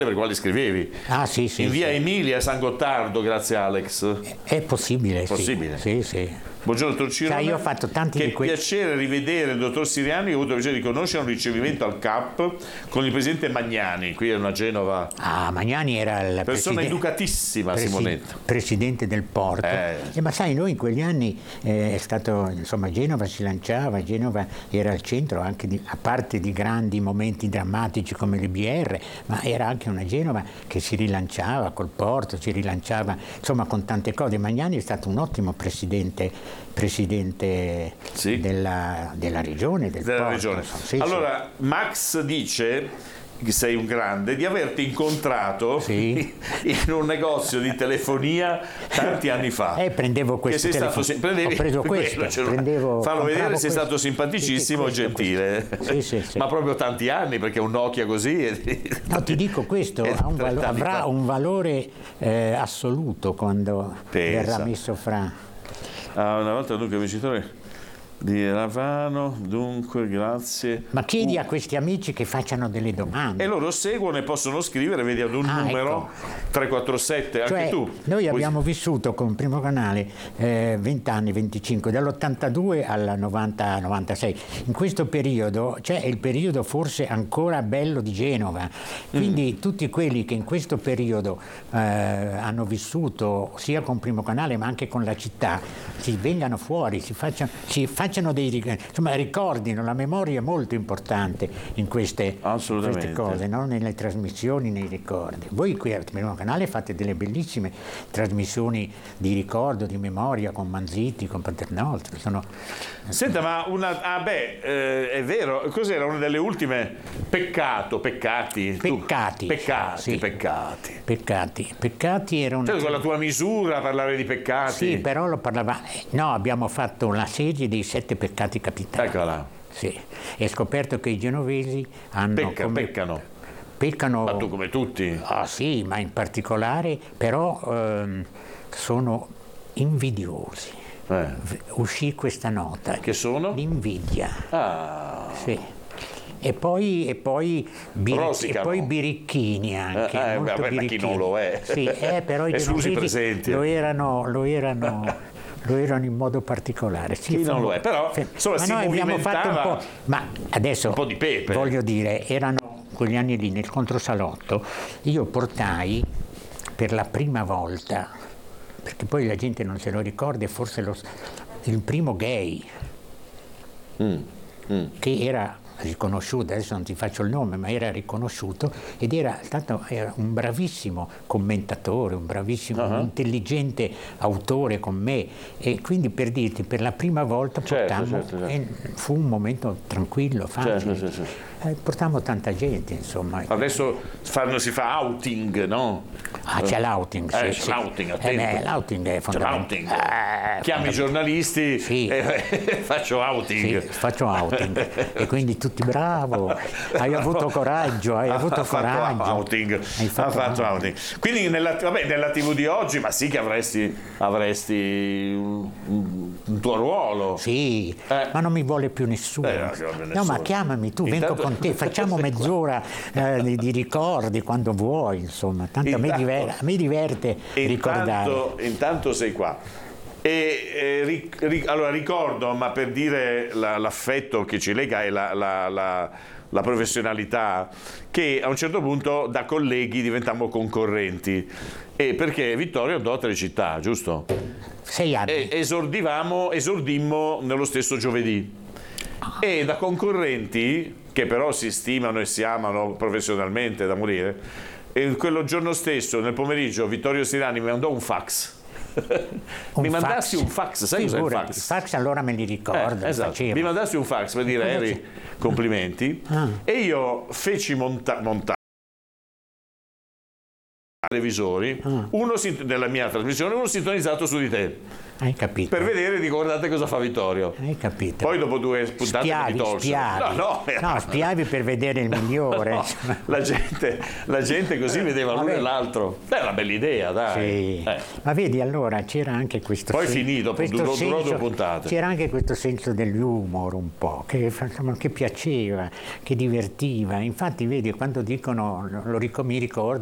per quali scrivevi. Ah, sì, sì. In via sì. Emilia, San Gottardo, grazie Alex. È possibile, Possibile. Sì, sì. Buongiorno dottor Cirone. Io ho fatto tanti che di questi. piacere rivedere il dottor Siriani. Io ho avuto il piacere di conoscere un ricevimento al CAP con il presidente Magnani, qui a Genova. Ah, Magnani era il Persona educatissima, Simonetta. presidente del porto. Ma sai, noi in quegli anni è stato, insomma, Genova si lanciava, Genova era al centro anche a parte di grandi momenti drammatici come le BR, ma era anche una Genova che si rilanciava col porto, si rilanciava, insomma, con tante cose. Magnani è stato un ottimo presidente sì, della regione, della porto, regione. Sì, allora, sì. Max dice che sei un grande, di averti incontrato sì. in un negozio di telefonia tanti anni fa. Prendevo questo telefono. Ho preso questo. Farlo vedere, sei stato questo. simpaticissimo e gentile. Sì. Ma proprio tanti anni, perché un Nokia così. No, ti dico, questo avrà un valore assoluto quando verrà messo fra. Una volta dunque vincitore di Ravano, dunque grazie. Ma chiedi a questi amici che facciano delle domande. E loro seguono e possono scrivere, vedi, ad un numero, ecco. 347, cioè, anche tu. Noi abbiamo vissuto con Primo Canale 20 anni, 25, dall'82 al 90-96. In questo periodo c'è il periodo forse ancora bello di Genova. Quindi tutti quelli che in questo periodo hanno vissuto sia con Primo Canale ma anche con la città, si vengano fuori, si facciano dei insomma, ricordino. La memoria è molto importante in queste cose, no? Nelle trasmissioni, nei ricordi. Voi qui al Primo Canale fate delle bellissime trasmissioni di ricordo, di memoria, con Manzitti, con Paternostro. Senta, ma è vero, cos'era una delle ultime? Peccati era una... Cioè, con la tua misura parlare di peccati. Sì, però lo parlava... No, abbiamo fatto una serie dei 7 peccati capitali. Eccola. Sì, e scoperto che i genovesi hanno... Peccano. Ma tu come tutti? Ah sì, ma in particolare però sono invidiosi. Uscì questa nota. Che sono? L'invidia. Ah. Sì. E poi birichini anche. Ma chi non lo è? Sì, però i genovesi lo erano in modo particolare. Sì, chi non lo è? Però insomma, ma noi abbiamo fatto un po'. Ma adesso un po' di pepe. Voglio dire, erano quegli anni lì nel controsalotto. Io portai per la prima volta, perché poi la gente non se lo ricorda, forse il primo gay che era riconosciuto, adesso non ti faccio il nome, ma era riconosciuto ed era un bravissimo commentatore, un bravissimo, intelligente autore con me, e quindi per dirti, per la prima volta portammo, fu un momento tranquillo, facile. Portammo tanta gente, insomma. Adesso si fa outing, no? C'è l'outing, sì. L'outing è fondamentale. Chiami i giornalisti e faccio outing. Sì, faccio outing. E quindi tutti bravo, hai avuto coraggio, Ha fatto outing. Quindi nella TV di oggi, ma sì che avresti un tuo ruolo. Sì, ma non mi vuole più nessuno. No, ma chiamami tu, vengo con te, facciamo mezz'ora di ricordi quando vuoi, insomma. Tanto a me diverte ricordare. Intanto sei qua. Allora ricordo, ma per dire l'affetto che ci lega e la professionalità, che a un certo punto da colleghi diventammo concorrenti, perché Vittorio andò a Telecittà, giusto? 6 anni. E esordimmo nello stesso giovedì. E da concorrenti, che però si stimano e si amano professionalmente da morire, e quello giorno stesso, nel pomeriggio, Vittorio Siriani mi mandò un fax. Mi mandassi un fax, sai cos'è il fax? I fax allora me li ricordo. Esatto. Mi mandassi un fax per dire Eri, complimenti, e io feci montare televisori, uno nella mia trasmissione, uno sintonizzato su di te. Hai capito? Per vedere, dico, guardate cosa fa Vittorio. Hai capito? Poi dopo 2 puntate mi tolsero. Spiavi. No, spiavi per vedere il migliore. No, la gente così vedeva l'uno e l'altro. È una bella idea, dai. Sì. Ma vedi, allora c'era anche questo Poi finito, durò 2 puntate. C'era anche questo senso dell'humor un po', che piaceva, che divertiva. Infatti, vedi, quando dicono, mi ricordo